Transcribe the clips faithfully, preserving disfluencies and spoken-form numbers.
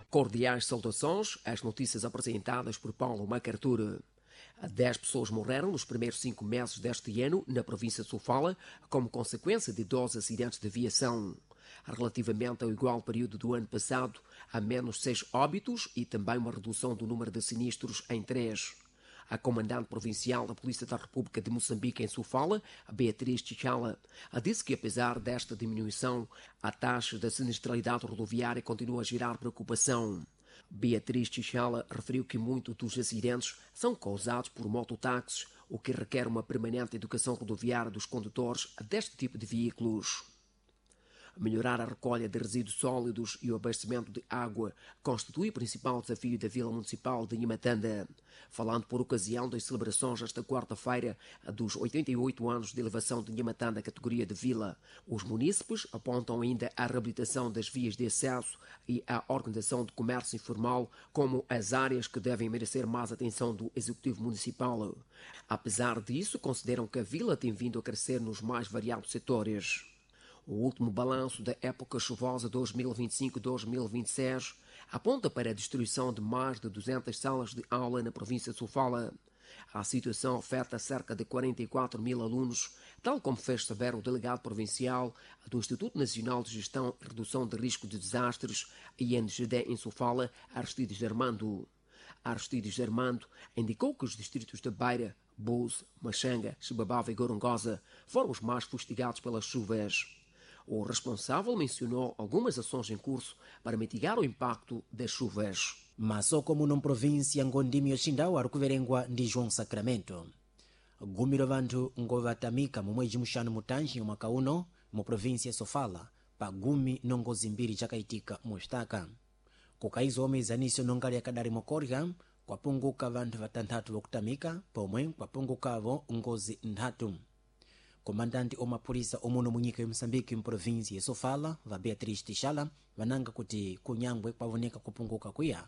Cordiais saudações às notícias apresentadas por Paulo MacArthur. Dez pessoas morreram nos primeiros cinco meses deste ano na província de Sofala como consequência de doze acidentes de aviação. Relativamente ao igual período do ano passado, há menos seis óbitos e também uma redução do número de sinistros em três. A comandante provincial da Polícia da República de Moçambique em Sofala, Beatriz Chichala, disse que apesar desta diminuição, a taxa da sinistralidade rodoviária continua a gerar preocupação. Beatriz Chichala referiu que muitos dos acidentes são causados por mototáxis, o que requer uma permanente educação rodoviária dos condutores deste tipo de veículos. Melhorar a recolha de resíduos sólidos e o abastecimento de água constitui o principal desafio da Vila Municipal de Nhamatanda. Falando por ocasião das celebrações esta quarta-feira dos oitenta e oito anos de elevação de Nhamatanda à categoria de vila, os munícipes apontam ainda a reabilitação das vias de acesso e a organização do comércio informal como as áreas que devem merecer mais atenção do Executivo Municipal. Apesar disso, consideram que a vila tem vindo a crescer nos mais variados setores. O último balanço da época chuvosa dois mil e vinte e cinco a dois mil e vinte e seis aponta para a destruição de mais de duzentas salas de aula na província de Sofala. A situação afeta cerca de quarenta e quatro mil alunos, tal como fez saber o delegado provincial do Instituto Nacional de Gestão e Redução de Risco de Desastres, I N G D, em Sofala, Aristides Armando. Aristides Armando indicou que os distritos de Beira, Bouze, Machanga, Chibabava e Gorongosa foram os mais fustigados pelas chuvas. O responsável mencionou algumas ações em curso para mitigar o impacto das chuvas. Masoko muno província ngondimi yochindau ari kuverengwa ndi João Sacramento. Gumi la vanthu ngovatamika mu mwezi mushanu mutanji mwaka uno mu província Sofala pa gumi nongozi mbiri chakaitika mu staka. Kukaizo omezaniso nongali yakadari mokorya kwapunguka vanthu vatanthatu vokutamika pomwe kwapungukavo ngozi nthatu. Komandanti omapolisa omuno munyika ya Moçambique mu província ya Sofala va Beatriz Chichala vananga kuti kunyangwe kwavoneka kupunguka kuya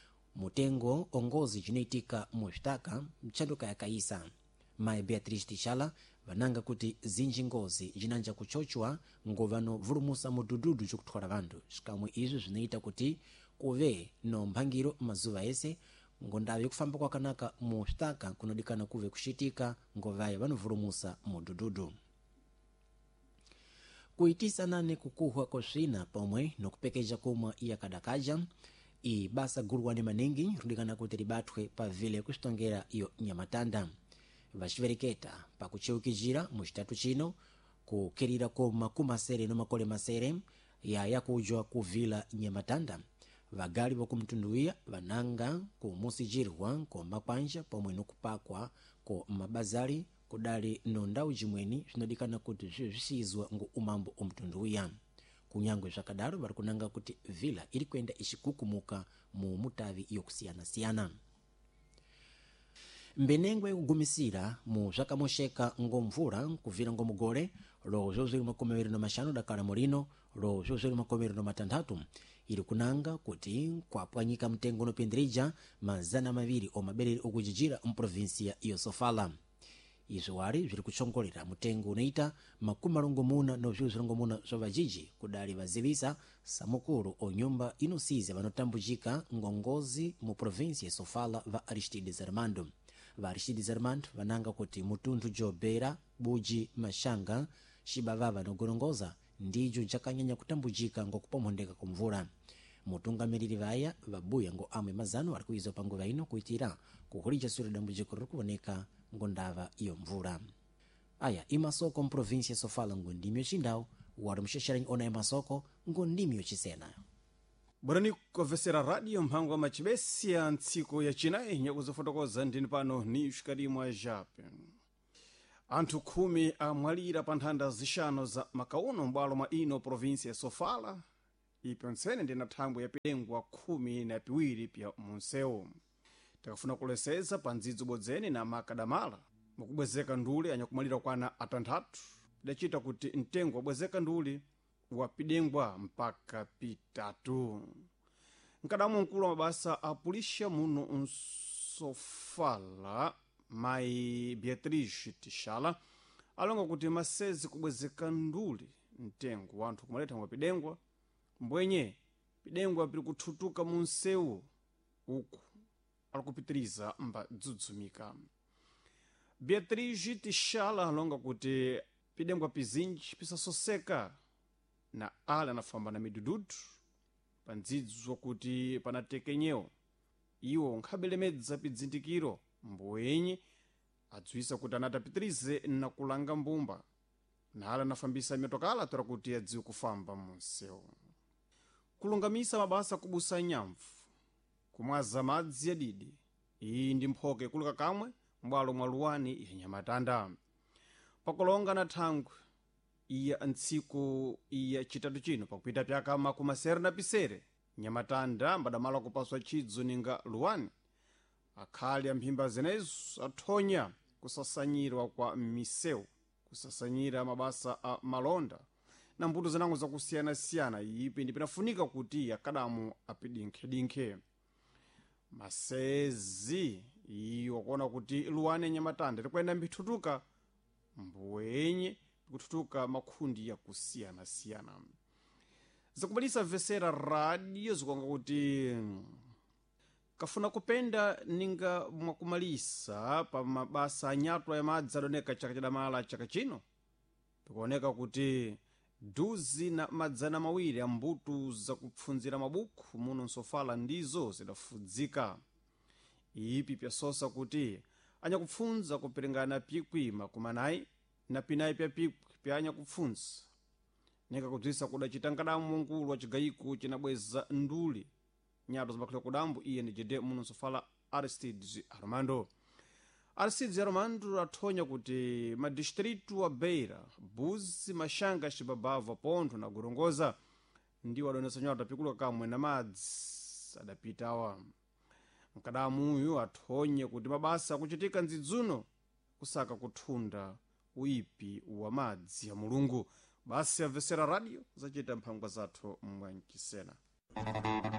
mutengo ongozi chinaitika mu staka mchanduka ya kaisa. Mai Beatriz Chichala vananga kuti zinji ngozi jinanja kuchochwa ngovano vulumusa mudududu chokutwala vanthu cikamwe izo zinaita kuti kuve no mphangiro mazuva ese ngondawe kufamba kwakanaka mu staka kunodikana kuve kushitika ngovaye vanovulumusa mudududu. Kuitisa nane kukuhwa koswina pomwe nokupekeja kumwa iya kadakaja i basa guruwani manengi rudikana kuti libathwe pa vile kusitongera iyo Nyamatanda. Vachivereketa pakucheukijira mu citatu chino kukirira koma kumasere no makole masere ya yakujwa kuvila Nyamatanda. Vagali vokumtunduia vananga kumusijirwa ko makwanja pomwe nokupakwa ko mabazari kudali no ndau jimweni zvinodikana kuti zvisizwa ngu umambo omtunduia. Kunyangwe zvakadaro vari kunanga kuti vila iri kuenda ichikukumuka mu mutavi yokusiyana-siyana. Mbenengwe kugumisira mu zvakamosheka ngomvura kuvira ngomugore lo zozwiri makomero no mashanu dakala morino lo zozwiri makomero no matanthatu iri kunanga kuti kwapwanyika mtengo no pendrija mazana maviri omabereri okujijira mu provinsia iyo Sofala. Izo wari ziri kuchongolera mutengo unaita makumi malongo muna no zilongo muna zovajiji kudali vazivisa samukuru o nyumba inosize vanotambujika ngongozi mu provinsia ya Sofala va Aristides Armando. Va Aristides Armando vananga kuti mutundu jobera buji mashanga shibavava no gorongoza ndijo jakanyanya kutambujika ngokupomondeka kumvura. Mutungamiriri vaya vabuya ngo amwe mazano ari kuizo panguva ino kuitira kukulija sura dambujiko rikuboneka ngondava iyo mvura. Aya imasoko mu provinsia Sofala ngondimi yochindau wari mshesheranyi ona imasoko ngondimi yochisena. Bwana kovesera radio mpango wa machibesi ya ntsiko ya chinayi nyakuzofotokoza ndini pano ni shikalimwa jape. Anthu khumi amwalira pa nthanda zishano za makauno mbwalo mwa ino provinsia Sofala iponsene ndina thangwe yapilengwa khumi na piwiri pya munsewu. Takafuna kuleseza pa ndzidzi bodzeni na makadamala mukubwezeka nduli anyakumalira kwana atanthatu dachita kuti mtengo wabwezeka nduli wapidengwa mpaka pitatu. Nkadamu mkulu wa mabasa a pulisha muno Sofala mai Beatriz Chichala alonga kuti masezi kubwezeka nduli mtengo wanthu kumaleta wapidengwa mbwenye pidengwa pili kuthutuka mu msewu uku alikupitiriza mbadzudzumika. Beatriz Tishala alonga kuti pidengwa pizinji pisasoseka na ale anafamba na midududu pandzidzo kuti panatekenyewo iwo nkhabelemedza pidzindikiro mbwenye adziwisa kuti anatapitirize na kulanga mbumba na ale anafambisa mitokala tora kuti adziwe kufamba mu msewu. Kulungamisa mabasa kubusa nyamvu kumwaza madzi yadidi iyi ndi mphoke kuluka kamwe mbwalo mwa Luwani ya Nyamatanda. Pakulonga na thangwe iya ntsiku iya chitatu chino pakuita pyaka makumasere na pisere Nyamatanda mbadamala kupaswa chidzo ninga Luwani akhali amphimba zenezo athonya kusasanyirwa kwa misewu, kusasanyira mabasa a malonda na mbuto zinango zakusiyana-siyana. Ipi ndi pinafunika kuti akadamu apidinkhe-dinkhe masezi iyo kuona kuti Luwani Nyamatanda tikwenda mbithutuka mbwenye kuthutuka makhundi ya kusiyana-siyana. Zakubalisa Vesera Radio zikonga kuti kafuna kupenda ninga mwakumalisa pa mabasa anyatwa ya madzi adoneka chaka chidamala chaka chino pikuoneka kuti duzi na madzana mawiri ambutu zakupfunzira mabuku muno nsofala ndizo zidafudzika. Ipi pyasosa kuti anyakupfunza kuperengana pikwi makumanayi na pinayi pya pikwi pya anyakupfunza neka kudzisa kudachita nkadamu mungulu wa chigayiko chinabweza nduli nyato zimakhalira kudambu iye ni jede muno nsofala Aristides Armando. Aristides Armando athonya kuti madistritu wa Beira, Buzi, Mashanga, Shibabava, Ponto na Gorongosa ndiwo adonesa nyata pikuluka kamwe na madzi adapitawa. Mkadamu uyu athonye kuti mabasa akuchitika ndzidzuno kusaka kuthunda uipi wa madzi ya Mulungu. Basi ya Vesera Radio zachita mphangwa zathu mwankisena.